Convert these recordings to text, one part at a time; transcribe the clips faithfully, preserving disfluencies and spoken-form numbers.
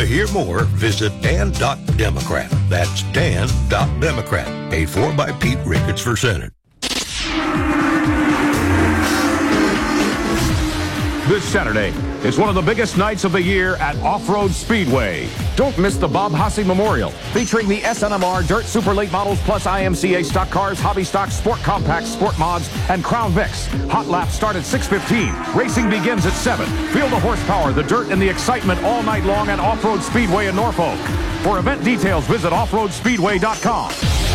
To hear more, visit Dan dot Democrat. That's Dan dot Democrat. Paid for by Pete Ricketts for Senate. This Saturday is one of the biggest nights of the year at Off-Road Speedway. Don't miss the Bob Hussey Memorial, featuring the S N M R Dirt Super Late Models plus I M C A Stock Cars, Hobby Stock, Sport Compacts, Sport Mods, and Crown Vics. Hot laps start at six fifteen. Racing begins at seven. Feel the horsepower, the dirt, and the excitement all night long at Off-Road Speedway in Norfolk. For event details, visit off road speedway dot com.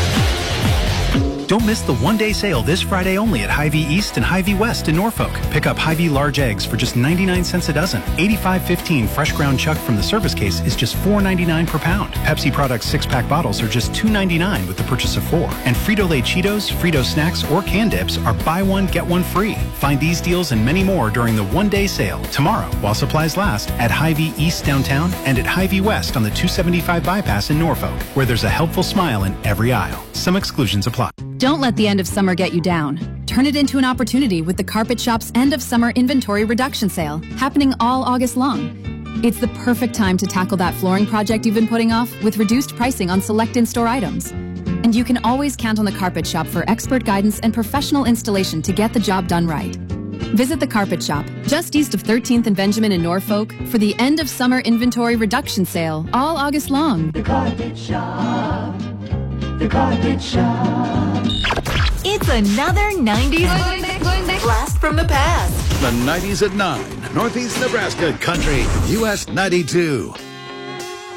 Don't miss the one-day sale this Friday only at Hy-Vee East and Hy-Vee West in Norfolk. Pick up Hy-Vee large eggs for just ninety-nine cents a dozen. eighty-five fifteen fresh ground chuck from the service case is just four ninety-nine per pound. Pepsi Products six-pack bottles are just two ninety-nine with the purchase of four. And Frito-Lay Cheetos, Frito Snacks, or Can Dips are buy one, get one free. Find these deals and many more during the one-day sale tomorrow while supplies last at Hy-Vee East downtown and at Hy-Vee West on the two seventy-five bypass in Norfolk, where there's a helpful smile in every aisle. Some exclusions apply. Don't let the end of summer get you down. Turn it into an opportunity with the Carpet Shop's end of summer inventory reduction sale, happening all August long. It's the perfect time to tackle that flooring project you've been putting off with reduced pricing on select in-store items. And you can always count on the Carpet Shop for expert guidance and professional installation to get the job done right. Visit the Carpet Shop, just east of thirteenth and Benjamin in Norfolk, for the end of summer inventory reduction sale all August long. The Carpet Shop. The Carpet Shop. It's another nineties Going back, going back. blast from the past. The nineties at nine. Northeast Nebraska Country, U S ninety-two.